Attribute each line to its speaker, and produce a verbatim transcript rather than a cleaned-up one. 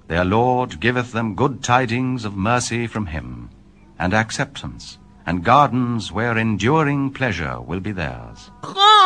Speaker 1: Their Lord giveth them good tidings of mercy from him, and acceptance, and gardens where enduring pleasure will be theirs.